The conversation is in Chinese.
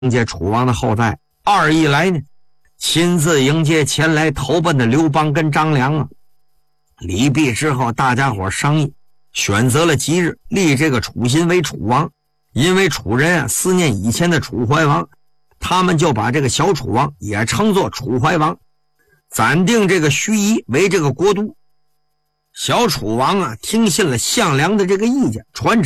接楚王的后代，二一来呢，亲自迎接前来投奔的刘邦跟张良啊。礼毕之后，大家伙商议，选择了吉日，立这个楚辛为楚王。因为楚人啊思念以前的楚怀王，他们就把这个小楚王也称作楚怀王，暂定这个盱眙为这个国都。小楚王啊听信了项梁的这个意见，传旨